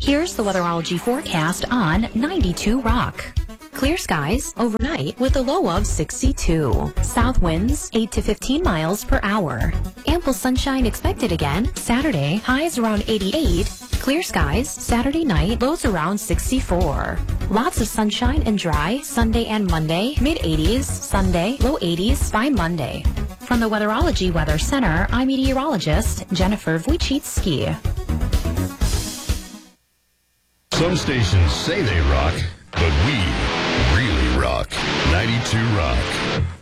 Here's the weatherology forecast on 92 Rock. Clear skies overnight with a low of 62. South winds 8 to 15 miles per hour. Ample sunshine expected again Saturday, highs around 88. Clear skies Saturday night, lows around 64. Lots of sunshine and dry Sunday and Monday, mid-80s Sunday, low 80s by Monday. From the Weatherology Weather Center, I'm meteorologist Jennifer Wojcicki. Some stations say they rock, but we really rock. 92 Rock.